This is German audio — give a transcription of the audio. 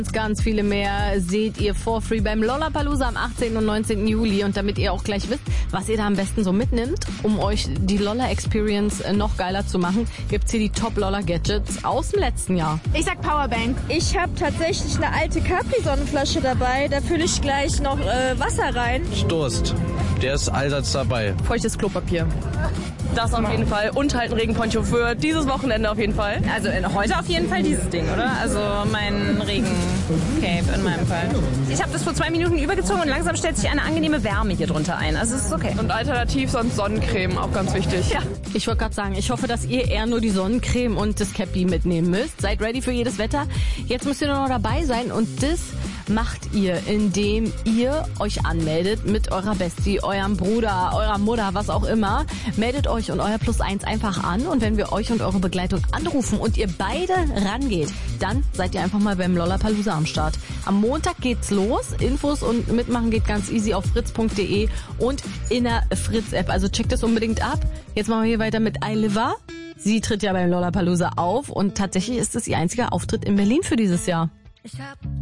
Ganz viele mehr seht ihr for free beim Lollapalooza am 18. und 19. Juli. Und damit ihr auch gleich wisst, was ihr da am besten so mitnimmt, um euch die Lolla-Experience noch geiler zu machen, gibt's hier die Top-Lolla-Gadgets aus dem letzten Jahr. Ich sag Powerbank. Ich habe tatsächlich eine alte Capri-Sonnenflasche dabei. Da fülle ich gleich noch Wasser rein. Durst. Der ist allseits dabei. Feuchtes Klopapier. Das auf jeden Fall. Und halt ein Regenponcho für dieses Wochenende auf jeden Fall. Also heute auf jeden Fall dieses Ding, oder? Also mein Regencape in meinem Fall. Ich habe das vor 2 Minuten übergezogen und langsam stellt sich eine angenehme Wärme hier drunter ein. Also es ist okay. Und alternativ sonst Sonnencreme, auch ganz wichtig. Ja. Ich wollte gerade sagen, ich hoffe, dass ihr eher nur die Sonnencreme und das Cappy mitnehmen müsst. Seid ready für jedes Wetter. Jetzt müsst ihr nur noch dabei sein und das macht ihr, indem ihr euch anmeldet mit eurer Bestie, eurem Bruder, eurer Mutter, was auch immer. Meldet euch und euer +1 einfach an und wenn wir euch und eure Begleitung anrufen und ihr beide rangeht, dann seid ihr einfach mal beim Lollapalooza am Start. Am Montag geht's los. Infos und Mitmachen geht ganz easy auf fritz.de und in der Fritz-App. Also checkt es unbedingt ab. Jetzt machen wir hier weiter mit Ailiva. Sie tritt ja beim Lollapalooza auf und tatsächlich ist es ihr einziger Auftritt in Berlin für dieses Jahr.